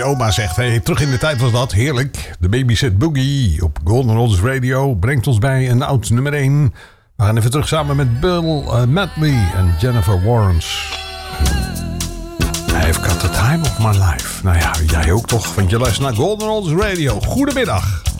oma zegt. Hey, terug in de tijd was dat. Heerlijk. De Babysit Boogie op Golden Oldies Radio brengt ons bij een oud nummer 1. We gaan even terug samen met Bill Medley en Jennifer Warnes. I've got the time of my life. Nou ja, jij ook toch, want je luistert naar Golden Oldies Radio. Goedemiddag.